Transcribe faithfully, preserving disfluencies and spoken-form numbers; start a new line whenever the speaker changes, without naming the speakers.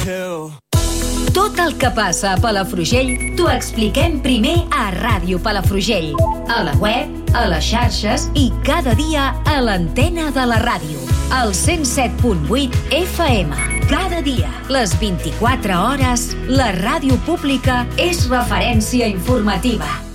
chill.
Tot el que passa a Palafrugell t'ho expliquem primer a Ràdio Palafrugell, a la web, a les xarxes i cada dia a l'antena de la ràdio. Al cent set punt vuit F M. Cada dia, les vint-i-quatre hores, la ràdio pública és referència informativa.